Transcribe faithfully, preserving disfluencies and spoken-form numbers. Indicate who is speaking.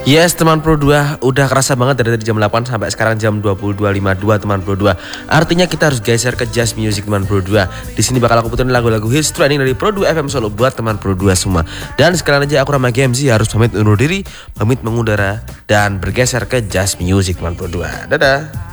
Speaker 1: Yes teman Pro dua, udah kerasa banget dari tadi jam delapan sampai sekarang jam dua puluh dua lima puluh dua teman Pro dua. Artinya kita harus geser ke Just Music teman Pro dua. Di sini bakal aku puterin lagu-lagu hits trending dari Pro dua F M Solo buat teman Pro dua semua. Dan sekalian aja aku Rama G M Z harus pamit undur diri, pamit mengudara dan bergeser ke Just Music teman Pro dua. Dadah.